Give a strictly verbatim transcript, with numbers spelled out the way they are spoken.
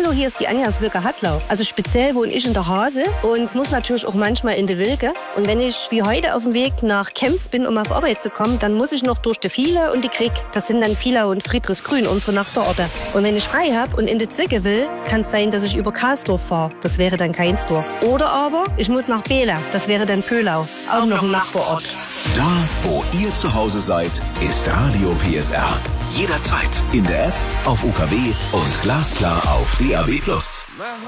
Hallo, hier ist die Anja aus Wilke-Hattlau. Also speziell wohne ich in der Hase und muss natürlich auch manchmal in die Wilke. Und wenn ich wie heute auf dem Weg nach Krems bin, um auf Arbeit zu kommen, dann muss ich noch durch die Fiele und die Krieg. Das sind dann Fielau und Friedrichsgrün, unsere Nachbarorte. Und wenn ich frei habe und in die Zicke will, kann es sein, dass ich über Karlsdorf fahre. Das wäre dann Keinsdorf. Oder aber ich muss nach Bela. Das wäre dann Pölau. Auch noch ein Nachbarort. Da, wo ihr zu Hause seid, ist Radio P S R. Jederzeit in der App, auf U K W und glasklar auf D A B plus.